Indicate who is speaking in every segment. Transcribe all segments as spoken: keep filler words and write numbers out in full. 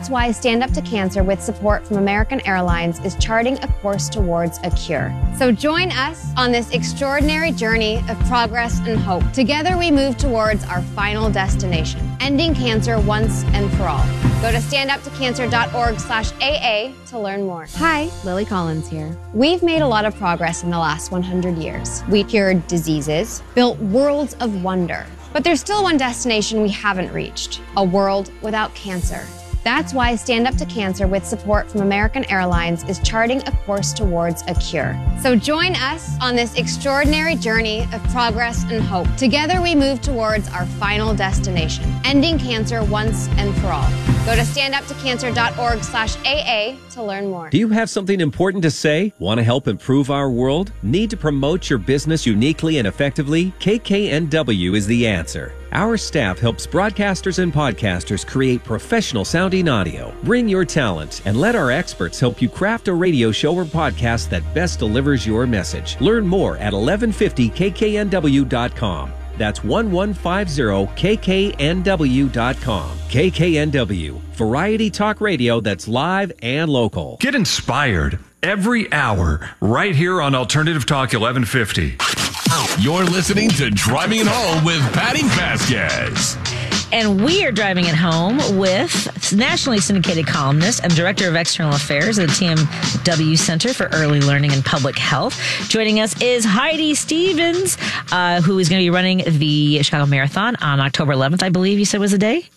Speaker 1: That's why Stand Up to Cancer, with support from American Airlines, is charting a course towards a cure. So join us on this extraordinary journey of progress and hope. Together we move towards our final destination, ending cancer once and for all. Go to standuptocancer.org slash AA to learn more. Hi, Lily Collins here. We've made a lot of progress in the last one hundred years. We cured diseases, built worlds of wonder. But there's still one destination we haven't reached, a world without cancer. That's why Stand Up to Cancer, with support from American Airlines, is charting a course towards a cure. So join us on this extraordinary journey of progress and hope. Together we move towards our final destination, ending cancer once and for all. Go to standuptocancer.org slash AA to learn more.
Speaker 2: Do you have something important to say? Want to help improve our world? Need to promote your business uniquely and effectively? K K N W is the answer. Our staff helps broadcasters and podcasters create professional sounding audio. Bring your talent and let our experts help you craft a radio show or podcast that best delivers your message. Learn more at eleven fifty K K N W dot com. That's eleven fifty K K N W dot com. K K N W, variety talk radio that's live and local.
Speaker 3: Get inspired every hour right here on Alternative Talk eleven fifty.
Speaker 4: You're listening to Driving It Home with Patty Vasquez.
Speaker 5: And we are driving it home with nationally syndicated columnist and director of external affairs at the T M W Center for Early Learning and Public Health. Joining us is Heidi Stevens, uh, who is going to be running the Chicago Marathon on October eleventh, I believe you said was the day?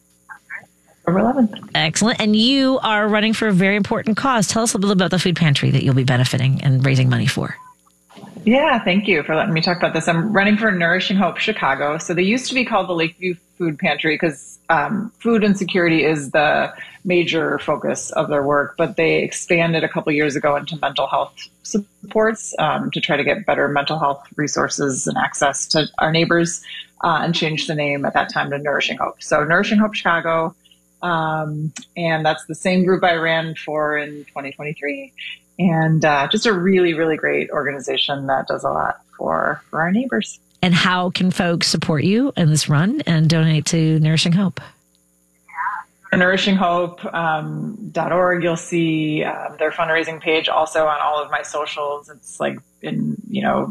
Speaker 6: October eleventh.
Speaker 5: Excellent. And you are running for a very important cause. Tell us a little bit about the food pantry that you'll be benefiting and raising money for.
Speaker 6: Yeah, thank you for letting me talk about this. I'm running for Nourishing Hope Chicago. So they used to be called the Lakeview Food Pantry because um, food insecurity is the major focus of their work, but they expanded a couple years ago into mental health supports um, to try to get better mental health resources and access to our neighbors uh, and changed the name at that time to Nourishing Hope. So Nourishing Hope Chicago, um, and that's the same group I ran for in twenty twenty-three. And uh, just a really, really great organization that does a lot for, for our neighbors.
Speaker 5: And how can folks support you in this run and donate to Nourishing Hope?
Speaker 6: nourishing hope dot org, um, you'll see uh, their fundraising page also on all of my socials. It's like in, you know,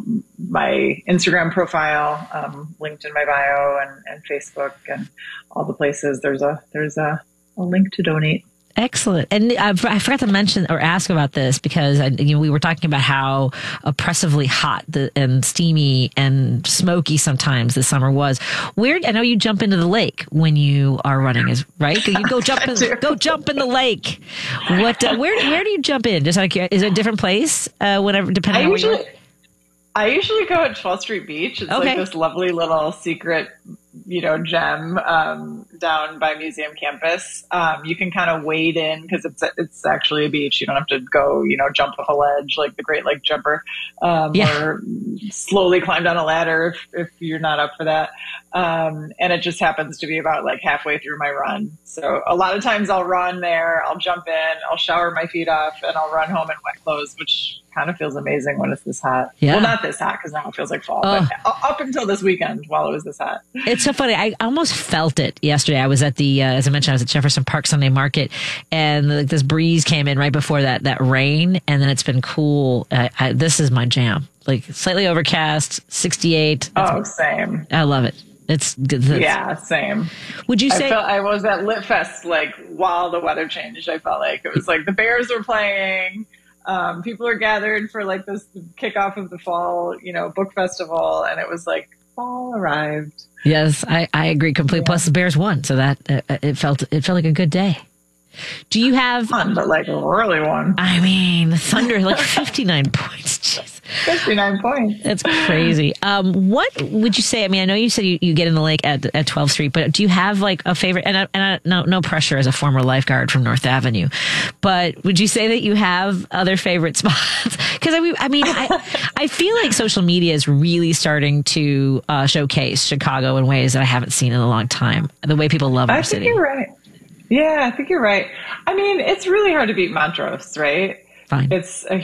Speaker 6: my Instagram profile, um, linked in my bio, and, and Facebook and all the places. There's a there's a, a link to donate.
Speaker 5: Excellent. And I, I forgot to mention or ask about this because I, you know, we were talking about how oppressively hot the, and steamy and smoky sometimes the summer was. Where I know you jump into the lake when you are running, is right? You go jump in, go jump in the lake. What? Uh, where? Where do you jump in? Just out of curiosity, is it a different place? Uh, whatever, depending
Speaker 6: I
Speaker 5: on
Speaker 6: usually,
Speaker 5: where you are.
Speaker 6: I usually go at twelfth Street Beach. It's
Speaker 5: okay.
Speaker 6: like this lovely little secret, you know, gem um, down by Museum Campus. Um, you can kind of wade in because it's it's actually a beach. You don't have to go, you know, jump off a ledge like the Great Lake Jumper, um,
Speaker 5: yeah.
Speaker 6: or slowly climb down a ladder if, if you're not up for that. Um, and it just happens to be about like halfway through my run. So a lot of times I'll run there, I'll jump in, I'll shower my feet off, and I'll run home in wet clothes, which kind of feels amazing when it's this hot.
Speaker 5: Yeah.
Speaker 6: Well, not this hot because now it feels like fall,
Speaker 5: oh.
Speaker 6: but up until this weekend while it was this hot.
Speaker 5: It's so funny. I almost felt it yesterday. I was at the, uh, as I mentioned, I was at Jefferson Park Sunday Market, and like this breeze came in right before that that rain, and then it's been cool. I, I, this is my jam. Like slightly overcast, sixty-eight.
Speaker 6: Oh, same.
Speaker 5: I love it. It's good.
Speaker 6: Yeah, same.
Speaker 5: Would you say?
Speaker 6: I, felt, I was at Lit Fest like while the weather changed. I felt like it was like the Bears were playing. Um, people are gathered for like this kickoff of the fall, you know, book festival, and it was like fall arrived.
Speaker 5: Yes, I, I agree completely. Yeah. Plus, the Bears won, so that uh, it felt it felt like a good day. Do you have
Speaker 6: fun, but like a really one?
Speaker 5: I mean, the Thunder like fifty-nine points. Jeez.
Speaker 6: fifty-nine points.
Speaker 5: That's crazy. Um, what would you say? I mean, I know you said you, you get in the lake at at twelfth Street, but do you have like a favorite? And I, and I, no no pressure as a former lifeguard from North Avenue, but would you say that you have other favorite spots? Because I, I mean, I I feel like social media is really starting to uh, showcase Chicago in ways that I haven't seen in a long time. The way people love our
Speaker 6: I
Speaker 5: city.
Speaker 6: think you're right. Yeah, I think you're right. I mean, it's really hard to beat Montrose, right?
Speaker 5: Fine.
Speaker 6: It's a...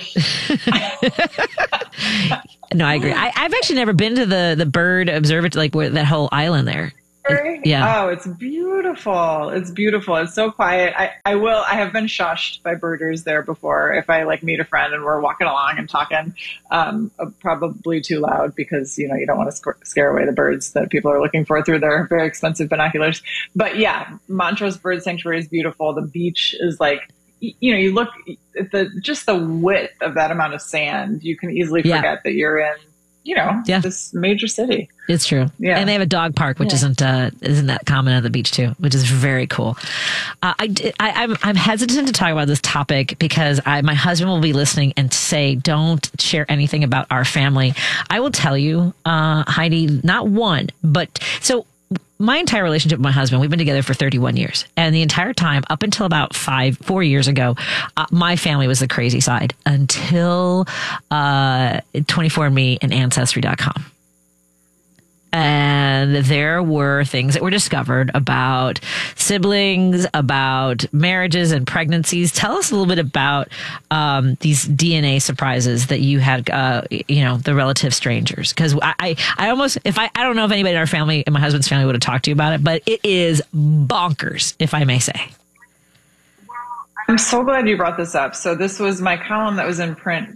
Speaker 5: No, I agree. I, I've actually never been to the, the bird observatory, like where that whole island there. Yeah.
Speaker 6: Oh, it's beautiful. It's beautiful. It's so quiet. I, I will, I have been shushed by birders there before. If I like meet a friend and we're walking along and talking, um, probably too loud because, you know, you don't want to sc- scare away the birds that people are looking for through their very expensive binoculars. But yeah, Montrose Bird Sanctuary is beautiful. The beach is like, you know, you look at the, just the width of that amount of sand, you can easily forget yeah. that you're in, you know, yeah. this major city.
Speaker 5: It's true. Yeah. And they have a dog park, which yeah. isn't uh, isn't that common at the beach too, which is very cool. Uh, I, I, I'm I'm hesitant to talk about this topic because I, my husband will be listening and say, don't share anything about our family. I will tell you, uh, Heidi, not one, but so my entire relationship with my husband, we've been together for thirty-one years. And the entire time, up until about five, four years ago, uh, my family was the crazy side until uh, twenty-four and me and Ancestry dot com. And there were things that were discovered about siblings, about marriages and pregnancies. Tell us a little bit about um, these D N A surprises that you had, uh, you know, the relative strangers. Because I, I, I almost, if I, I don't know if anybody in our family, in my husband's family, would have talked to you about it, but it is bonkers, if I may say.
Speaker 6: I'm so glad you brought this up. So this was my column that was in print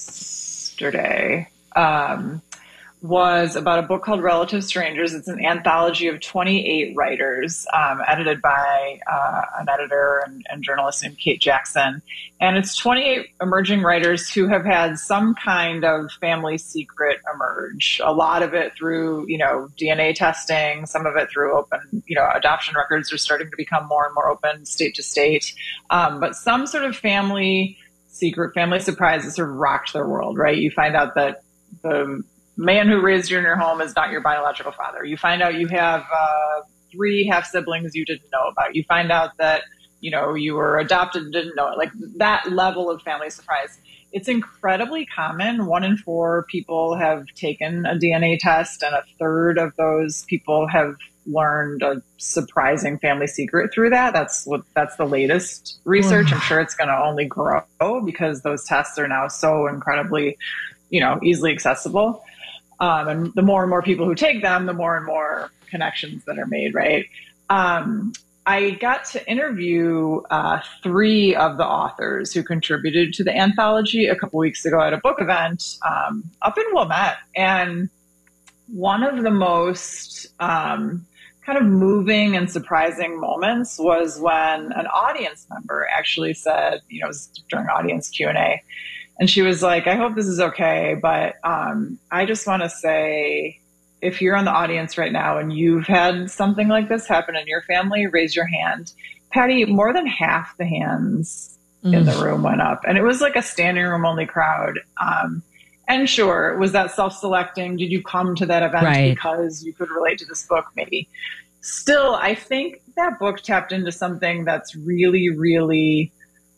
Speaker 6: yesterday. Um, was about a book called Relative Strangers. It's an anthology of twenty-eight writers, um, edited by uh, an editor and, and journalist named Kate Jackson. And it's twenty-eight emerging writers who have had some kind of family secret emerge. A lot of it through, you know, D N A testing, some of it through open, you know, adoption records are starting to become more and more open state to state. Um, but some sort of family secret, family surprise that sort of rocked their world, right? You find out that the man who raised you in your home is not your biological father. You find out you have uh, three half siblings you didn't know about. You find out that, you know, you were adopted and didn't know it. Like that level of family surprise. It's incredibly common. One in four people have taken a D N A test, and a third of those people have learned a surprising family secret through that. That's what, that's the latest research. I'm sure it's going to only grow because those tests are now so incredibly, you know, easily accessible. Um, and the more and more people who take them, the more and more connections that are made, right? Um, I got to interview uh, three of the authors who contributed to the anthology a couple weeks ago at a book event um, up in Wilmette. And one of the most um, kind of moving and surprising moments was when an audience member actually said, you know, it was during audience Q and A, and she was like, I hope this is okay, but um, I just want to say, if you're in the audience right now and you've had something like this happen in your family, raise your hand. Patty, more than half the hands mm. in the room went up. And it was like a standing room only crowd. Um, and sure, was that self-selecting? Did you come to that event right. because you could relate to this book? Maybe. Still, I think that book tapped into something that's really, really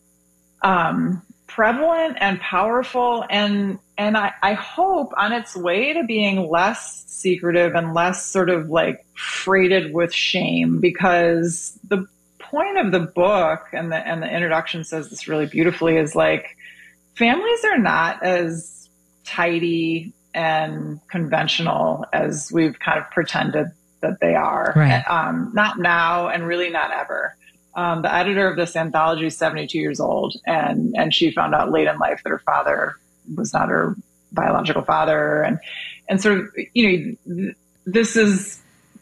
Speaker 6: um, prevalent and powerful, and and I, I hope on its way to being less secretive and less sort of like freighted with shame, because the point of the book and the and the introduction says this really beautifully is like, families are not as tidy and conventional as we've kind of pretended that they are.
Speaker 5: Right.
Speaker 6: Um, not now, and really not ever. Um, the editor of this anthology is seventy-two years old, and, and she found out late in life that her father was not her biological father. And, and sort of, you know, this has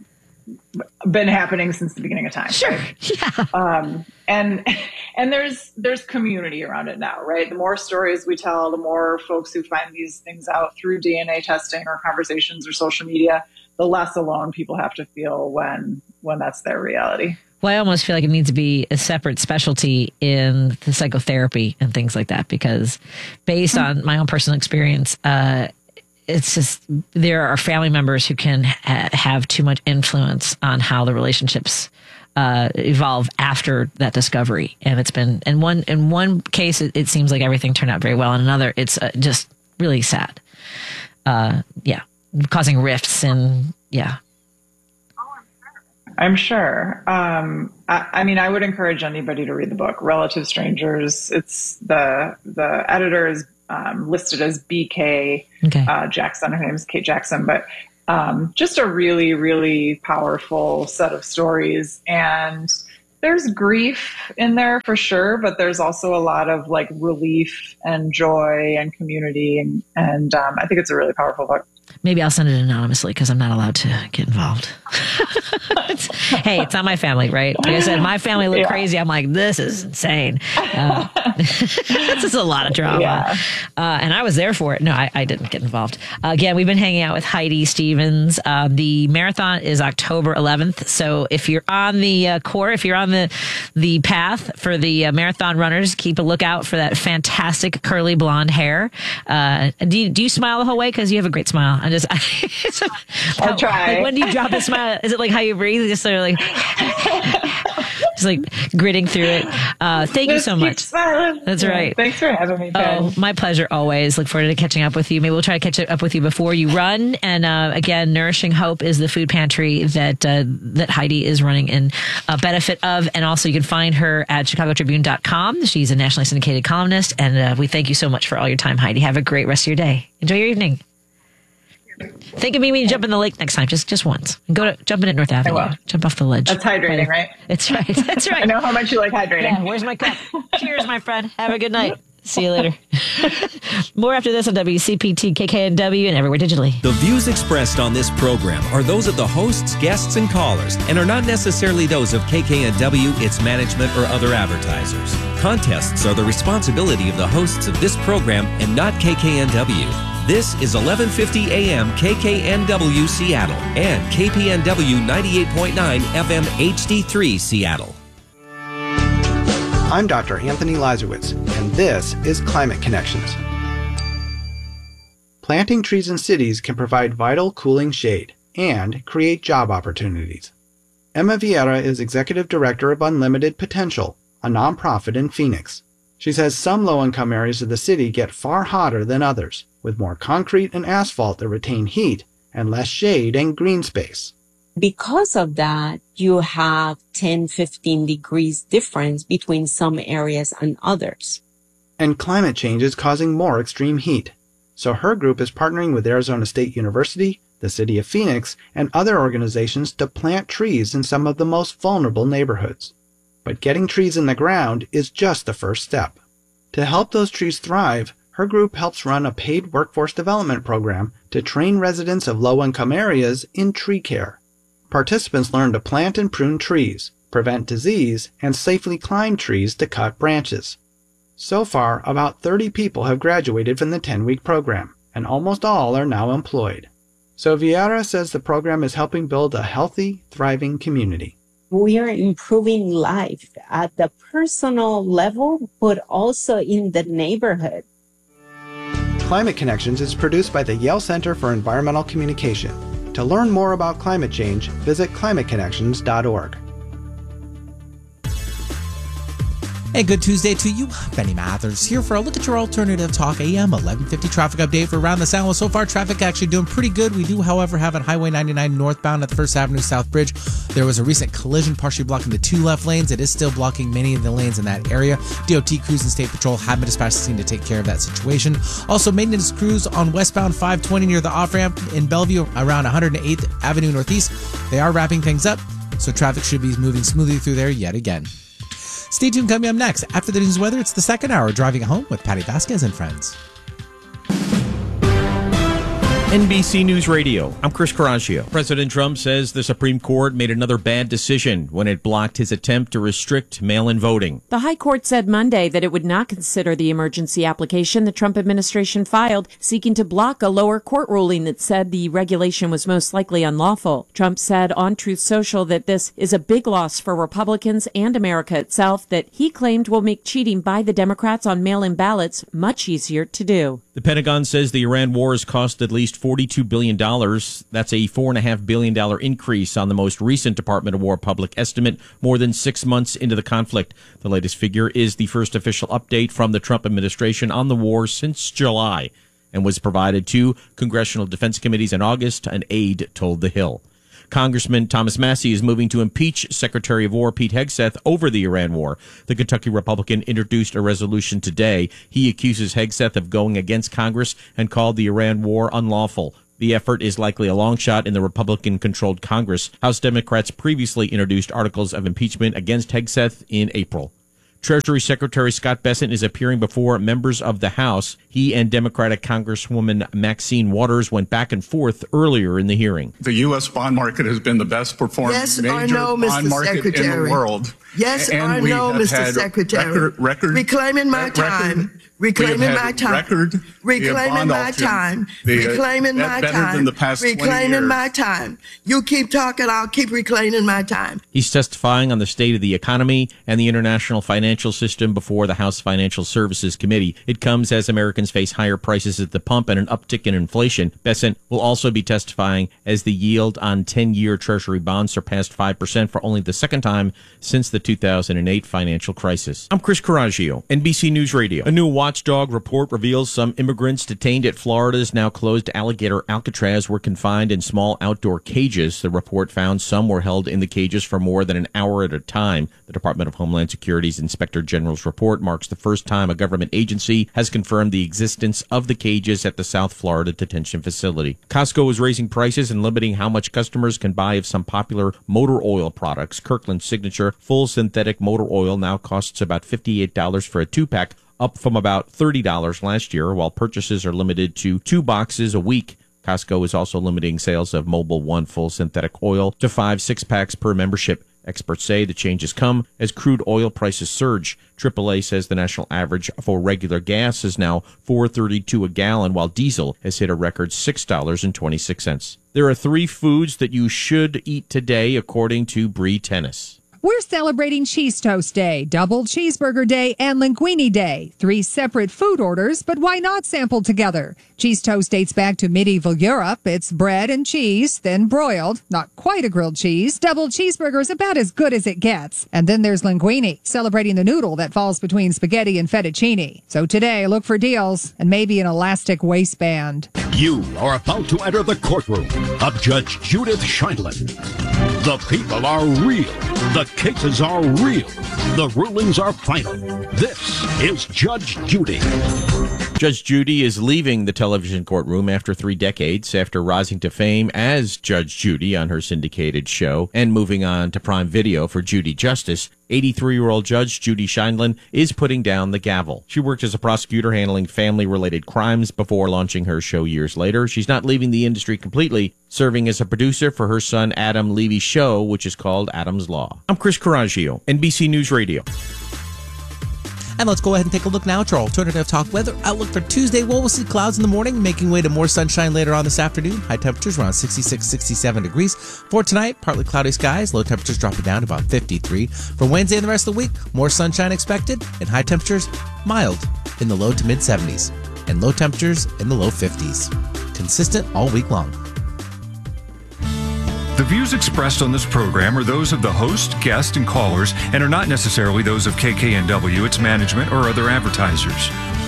Speaker 6: been happening since the beginning of time.
Speaker 5: Sure.
Speaker 6: Right?
Speaker 5: Yeah.
Speaker 6: Um, and, and there's, there's community around it now, right? The more stories we tell, the more folks who find these things out through D N A testing or conversations or social media, the less alone people have to feel when, when that's their reality.
Speaker 5: Well, I almost feel like it needs to be a separate specialty in the psychotherapy and things like that, because based mm-hmm. on my own personal experience, uh, it's just there are family members who can ha- have too much influence on how the relationships uh, evolve after that discovery. And it's been in one in one case, it, it seems like everything turned out very well. In another, it's uh, just really sad. Uh, yeah, causing rifts and yeah.
Speaker 6: I'm sure. Um, I, I mean, I would encourage anybody to read the book, Relative Strangers. It's the the editor is um, listed as B K
Speaker 5: okay.
Speaker 6: uh, Jackson. Her name is Kate Jackson. But Um, just a really, really powerful set of stories. And there's grief in there for sure, but there's also a lot of like relief and joy and community. And, and um, I think it's a really powerful book.
Speaker 5: Maybe I'll send it anonymously because I'm not allowed to get involved. It's, hey, it's not my family, right? Like I said, my family looked yeah. crazy. I'm like, this is insane. Uh, this is a lot of drama. Yeah. Uh, and I was there for it. No, I, I didn't get involved. Uh, again, we've been hanging out with Heidi Stevens. Uh, the marathon is October eleventh. So if you're on the uh, court, if you're on the the path for the uh, marathon runners, keep a lookout for that fantastic curly blonde hair. Uh, do, you, do you smile the whole way? Because you have a great smile. I just, I,
Speaker 6: I'll try.
Speaker 5: Like when do you drop a smile? Is it like how you breathe? Just sort of like, just like gritting through it. Uh, thank
Speaker 6: just
Speaker 5: you so much.
Speaker 6: Smiling.
Speaker 5: That's
Speaker 6: yeah,
Speaker 5: right.
Speaker 6: Thanks for having me, Pen.
Speaker 5: Oh, my pleasure always. Look forward to catching up with you. Maybe we'll try to catch up with you before you run. And uh, again, Nourishing Hope is the food pantry that uh, that Heidi is running in uh, benefit of. And also you can find her at chicago tribune dot com. She's a nationally syndicated columnist. And uh, we thank you so much for all your time, Heidi. Have a great rest of your day. Enjoy your evening. Think of me when you jump in the lake next time, just just once. And go to jump in at North Avenue. Jump off the ledge.
Speaker 6: That's hydrating, right?
Speaker 5: That's right. That's right.
Speaker 6: I know how much you like hydrating.
Speaker 5: Yeah, where's my cup? Cheers, my friend. Have a good night. See you later. More after this on W C P T, K K N W, and everywhere digitally.
Speaker 2: The views expressed on this program are those of the hosts, guests, and callers, and are not necessarily those of K K N W, its management, or other advertisers. Contests are the responsibility of the hosts of this program and not K K N W. This is eleven fifty A M K K N W Seattle and K P N W ninety-eight point nine F M H D three Seattle.
Speaker 7: I'm Doctor Anthony Lazarowitz, and this is Climate Connections. Planting trees in cities can provide vital cooling shade and create job opportunities. Emma Vieira is Executive Director of Unlimited Potential, a nonprofit in Phoenix. She says some low-income areas of the city get far hotter than others, with more concrete and asphalt that retain heat and less shade and green space.
Speaker 8: Because of that, you have ten, fifteen degrees difference between some areas and others.
Speaker 7: And climate change is causing more extreme heat. So her group is partnering with Arizona State University, the city of Phoenix, and other organizations to plant trees in some of the most vulnerable neighborhoods. But getting trees in the ground is just the first step. To help those trees thrive, her group helps run a paid workforce development program to train residents of low-income areas in tree care. Participants learn to plant and prune trees, prevent disease, and safely climb trees to cut branches. So far, about thirty people have graduated from the ten-week program, and almost all are now employed. So Vieira says the program is helping build a healthy, thriving community.
Speaker 8: We are improving life at the personal level, but also in the neighborhood.
Speaker 7: Climate Connections is produced by the Yale Center for Environmental Communication. To learn more about climate change, visit climate connections dot org.
Speaker 9: Hey, good Tuesday to you. Benny Mathers here for a look at your Alternative Talk A M eleven fifty traffic update for around the San Luis. So far, traffic actually doing pretty good. We do, however, have on Highway ninety-nine northbound at the First Avenue South Bridge. There was a recent collision partially blocking the two left lanes. It is still blocking many of the lanes in that area. D O T crews and State Patrol have been dispatched to the scene to take care of that situation. Also, maintenance crews on westbound five twenty near the off-ramp in Bellevue around one hundred eighth Avenue Northeast. They are wrapping things up, so traffic should be moving smoothly through there yet again. Stay tuned. Coming up next, after the news weather, it's the second hour Driving Home with Patty Vasquez and friends.
Speaker 10: N B C News Radio, I'm Chris Caraccio. President Trump says the Supreme Court made another bad decision when it blocked his attempt to restrict mail-in voting.
Speaker 11: The High Court said Monday that it would not consider the emergency application the Trump administration filed, seeking to block a lower court ruling that said the regulation was most likely unlawful. Trump said on Truth Social that this is a big loss for Republicans and America itself, that he claimed will make cheating by the Democrats on mail-in ballots much easier to do.
Speaker 10: The Pentagon says the Iran war has cost at least forty-two billion dollars. That's a four point five billion dollars increase on the most recent Department of War public estimate, more than six months into the conflict. The latest figure is the first official update from the Trump administration on the war since July and was provided to congressional defense committees in August, an aide told The Hill. Congressman Thomas Massie is moving to impeach Secretary of War Pete Hegseth over the Iran war. The Kentucky Republican introduced a resolution today. He accuses Hegseth of going against Congress and called the Iran war unlawful. The effort is likely a long shot in the Republican-controlled Congress. House Democrats previously introduced articles of impeachment against Hegseth in April. Treasury Secretary Scott Bessent is appearing before members of the House. He and Democratic Congresswoman Maxine Waters went back and forth earlier in the hearing.
Speaker 12: The U S bond market has been the best performing
Speaker 13: yes
Speaker 12: major
Speaker 13: no,
Speaker 12: bond
Speaker 13: Mister
Speaker 12: market
Speaker 13: Secretary.
Speaker 12: in the world.
Speaker 13: Yes
Speaker 12: and
Speaker 13: or
Speaker 12: we
Speaker 13: no,
Speaker 12: have
Speaker 13: Mister
Speaker 12: had
Speaker 13: Secretary.
Speaker 12: Record, record,
Speaker 13: reclaiming my
Speaker 12: record,
Speaker 13: time. Reclaiming my time.
Speaker 12: Record,
Speaker 13: reclaiming my time.
Speaker 12: The,
Speaker 13: reclaiming my
Speaker 12: better
Speaker 13: time.
Speaker 12: Than the past
Speaker 13: reclaiming my time. You keep talking, I'll keep reclaiming my time.
Speaker 10: He's testifying on the state of the economy and the international financial system before the House Financial Services Committee. It comes as Americans face higher prices at the pump and an uptick in inflation. Bessent will also be testifying as the yield on ten-year Treasury bonds surpassed five percent for only the second time since the two thousand eight financial crisis. I'm Chris Coraggio, N B C News Radio. A new watchdog report reveals some immigrants detained at Florida's now closed Alligator Alcatraz were confined in small outdoor cages. The report found some were held in the cages for more than an hour at a time. The Department of Homeland Security's Inspector General's report marks the first time a government agency has confirmed the existence of the cages at the South Florida detention facility. Costco is raising prices and limiting how much customers can buy of some popular motor oil products. Kirkland's Signature full synthetic motor oil now costs about fifty-eight dollars for a two-pack, up from about thirty dollars last year, while purchases are limited to two boxes a week. Costco is also limiting sales of Mobil One full synthetic oil to five six-packs per membership. Experts say the changes come as crude oil prices surge. triple A says the national average for regular gas is now four dollars and thirty-two cents a gallon, while diesel has hit a record six dollars and twenty-six cents. There are three foods that you should eat today, according to Bree Tennis.
Speaker 14: We're celebrating Cheese Toast Day, Double Cheeseburger Day, and Linguine Day. Three separate food orders, but why not sample together? Cheese toast dates back to medieval Europe. It's bread and cheese, then broiled, not quite a grilled cheese. Double cheeseburger is about as good as it gets. And then there's linguine, celebrating the noodle that falls between spaghetti and fettuccine. So today, look for deals and maybe an elastic waistband.
Speaker 15: You are about to enter the courtroom of Judge Judith Sheindlin. The people are real. The cases are real. The rulings are final. This is Judge Judy.
Speaker 10: Judge Judy is leaving the television courtroom after three decades, after rising to fame as Judge Judy on her syndicated show and moving on to Prime Video for Judy Justice. eighty-three-year-old Judge Judy Sheindlin is putting down the gavel. She worked as a prosecutor handling family-related crimes before launching her show years later. She's not leaving the industry completely, serving as a producer for her son Adam Levy's show, which is called Adam's Law. I'm Chris Coraggio, N B C News Radio.
Speaker 9: And let's go ahead and take a look now at our alternative talk weather outlook for Tuesday. Well, we'll see clouds in the morning, making way to more sunshine later on this afternoon. High temperatures around sixty-six, sixty-seven degrees. For tonight, partly cloudy skies, low temperatures dropping down to about fifty-three. For Wednesday and the rest of the week, more sunshine expected, and high temperatures mild in the low to mid seventies, and low temperatures in the low fifties. Consistent all week long.
Speaker 3: The views expressed on this program are those of the host, guest, and callers, and are not necessarily those of K K N W, its management, or other advertisers.